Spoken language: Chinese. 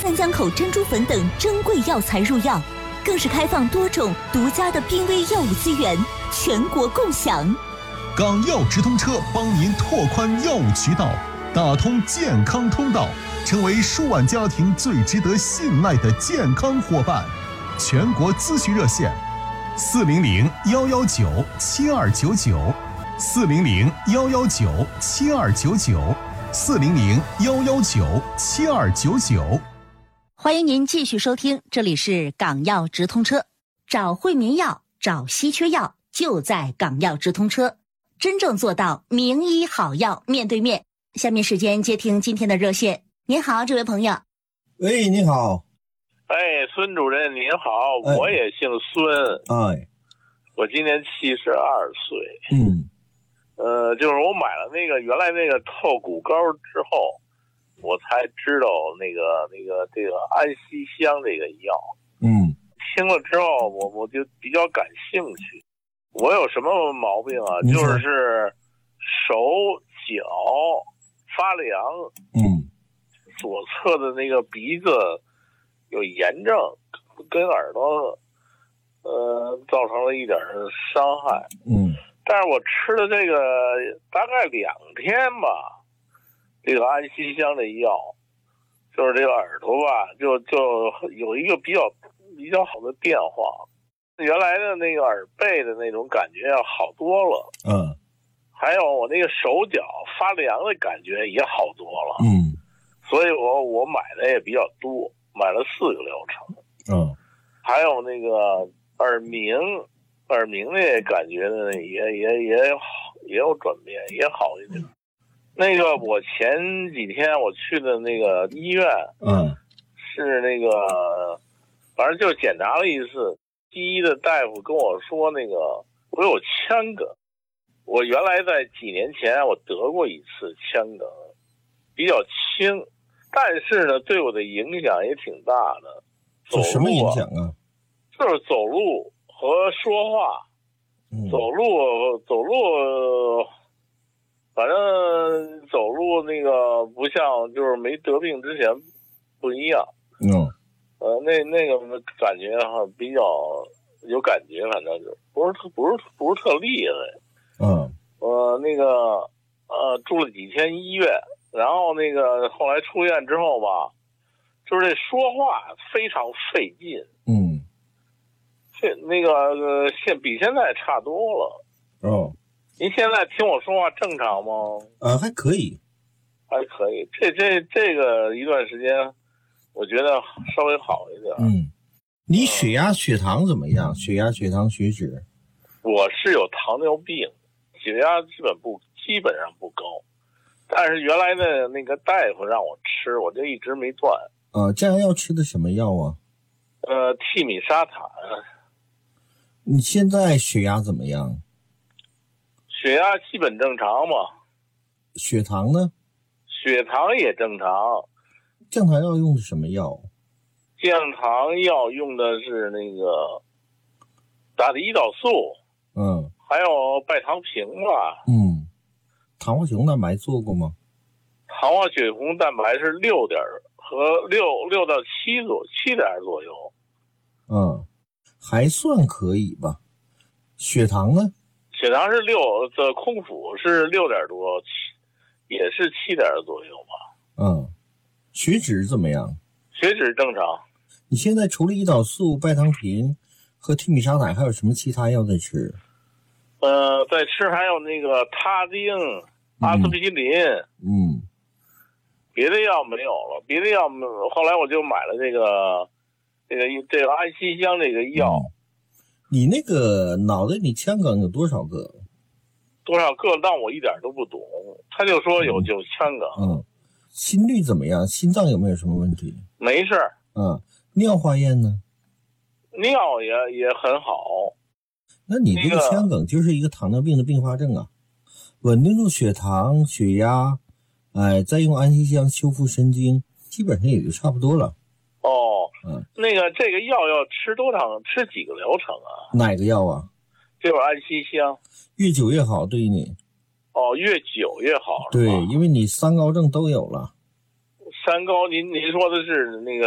三江口珍珠粉等珍贵药材入药，更是开放多种独家的濒危药物资源，全国共享。 港药直通车帮您拓宽药物渠道，打通健康通道，成为数万家庭最值得信赖的健康伙伴。全国咨询热线：400-119-7299，400-119-7299，400-119-7299。 欢迎您继续收听，这里是港药直通车，找惠民药，找稀缺药，就在港药直通车，真正做到名医好药面对面。下面时间接听今天的热线。您好，这位朋友。 喂，你好。 孙主任您好，我也姓孙。我今年72岁。就是我买了原来那个透骨膏之后，我才知道这个安息香这个药。听了之后我就比较感兴趣。我有什么毛病啊？就是手脚发凉，左侧的那个鼻子有炎症，跟耳朵造成了一点伤害。但是我吃了这个大概2天吧，这个安息香的药，就是这个耳朵吧，就有一个比较好的变化，原来的那个耳背的那种感觉要好多了。还有我那个手脚发凉的感觉也好多了。所以我买的也比较多，买了4个疗程。还有那个耳鸣那感觉呢也有转变，也好一点。那个我前几天我去的那个医院，是那个反正就检查了一次，西医的大夫跟我说那个我有腔梗。我原来在几年前我得过一次腔梗，比较轻，但是呢对我的影响也挺大的。 有什么影响啊？ 就是走路和说话。走路反正走路那个不像就是没得病之前不一样。那个感觉比较有感觉，反正就不是特厉害。住了几天医院，然后后来出院之后吧，就是这说话非常费劲。比现在差多了。您现在听我说话正常吗？ 还可以。 这个一段时间我觉得稍微好一点。 你血压血糖怎么样？血压血糖血脂？ 我是有糖尿病，血压基本上不高，但是原来的那个大夫让我吃，我就一直没断。 这样要吃的什么药啊？ 替米沙坦。 你现在血压怎么样？ 血压基本正常嘛。 血糖呢？ 血糖也正常。 降糖药用的什么药？ 降糖药用的是那个打的胰岛素。还有拜糖平吧。 糖化血红蛋白做过吗？ 糖化血红蛋白是6点到7点左右。 还算可以吧。血糖呢？ 血糖是6的空腹是6点多，也是7点左右吧。 血脂怎么样？ 血脂正常。 你现在除了胰岛素、拜糖平和替米沙坦，还有什么其他药在吃？ 在吃还有那个他汀、阿司匹林。别的药没有了，别的药后来我就买了这个安息香这个药。 你那个脑袋里腔梗有多少个？ 但我一点都不懂。他就说有腔梗。 心率怎么样？心脏有没有什么问题？ 没事。 尿化验呢？ 尿也很好。 那你这个腔梗就是一个糖尿病的并发症啊。稳定住血糖血压，再用安息香修复神经，基本上也就差不多了。 这个药要吃多长？吃几个疗程啊？ 哪个药啊？ 就是安息香。 越久越好，对于你。 越久越好。 对，因为你三高症都有了。 三高，您说的是那个